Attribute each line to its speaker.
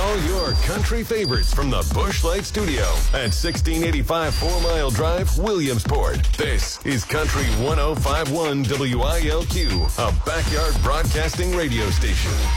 Speaker 1: All your country favorites from the Busch Light Studio at 1685 4 Mile Drive, Williamsport. This is Country 1051 WILQ, a backyard broadcasting radio station.